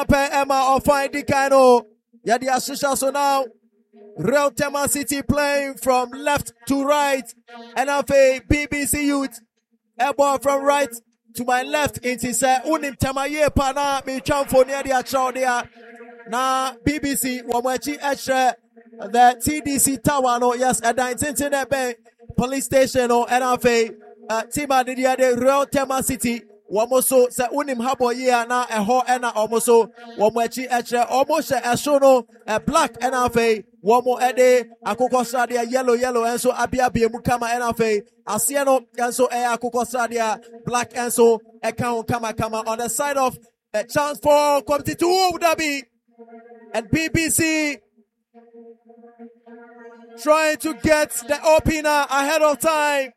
Emma or find the kind of Yadi Ashisha. So now Real Tema City playing from left to right. NFA BBC Youth. A ball from right to my left. It is Unim Tamaye Pana me chamfo near the achao there. Na BBC Wamachi Eshe the TDC Tower no yes at the internet bank police station or NFA Tima the Real Tema City. Wamoso se unim habo ye na eho ena omoso wamachi Eshe almost a shono a black NFA wamo ede akoko sadia yellow enso abia mukama NFA asieno enso akoko sadia black enso account kama on the side of a chance for committee to Abu Dhabi and BBC trying to get the opener ahead of time.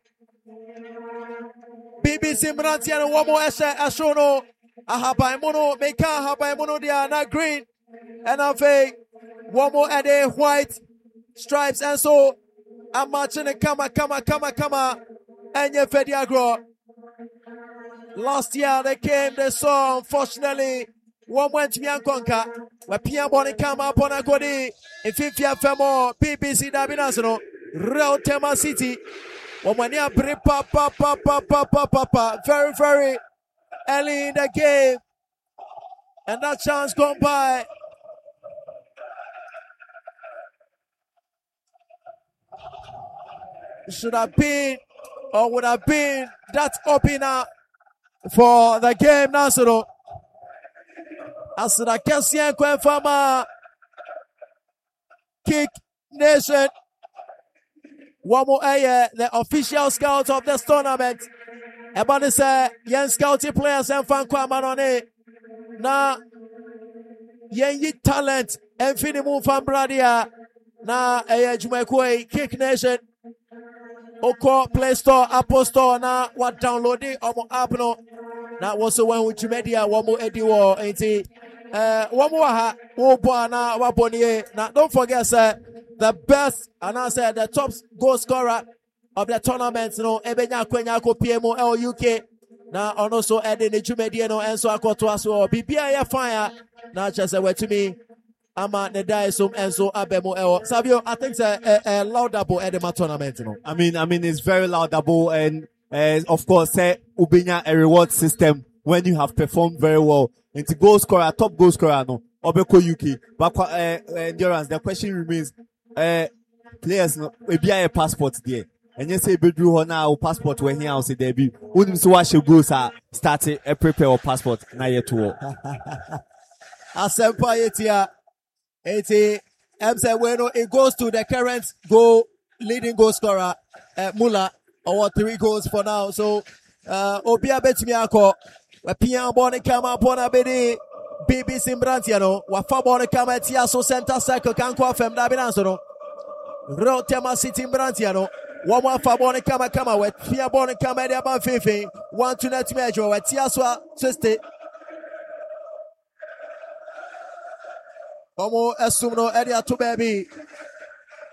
BBC Mrantiano wamo Eshe ashono ahabaimono meka ahabaimono dia na green NFA one more at a white stripes and so I'm marching a kama and your Fediagro. Last year they came, they saw unfortunately one went to Yankonka where Pia Bonnie come up on a Godi in 50 Femo BBC Dabinasano Real Tema City when you bring papa very early in the game and that chance gone by. Should have been or would have been that opener for the game Nasoro. Asura Kessian Kwenfama Kick Nation. One more the official scout of this tournament. Everybody say yen scouting players and fan kwamanone. Na yen yi talent and finimu fan bradia. Na Jumekwe Kick Nation. Oko Play Store, Apple Store, na what downloading omo app no. Na also when with media one more ediwo enti one more ha wo na waboniye. Na don't forget sir the best and I said the top goal scorer of the tournament no ebenya kwenya ko PMO UK na also ede ne dwumadie no enso akoto aso bibia ya fire na chese wetumi ama ne dai som enso abemo ewo Savio. I think it's a laudable edema tournament no. I mean it's very laudable and of course ubenya a reward system when you have performed very well into goal scorer, top goal scorer no obeko UK but endurance. The question remains players no ebia a passport there and you say bedru ho na o passport we here say there be unim so wa she goals are starting a prepare or passport na yet to asempa yetia 80 MC Bueno, it goes to the current leading goal scorer Muller or 3 goals for now. So Obia Betimiako Pia Bonnie come up on a bedi BBC Brantiano Wafa Bonnie come at Tiaso center circle can call from Dabinansano Real Tema City Brantiano one more Faboni come with Pia Bonnie come at about 50 1 to net measure with Tiaswa twisted. Como assumo Edia to baby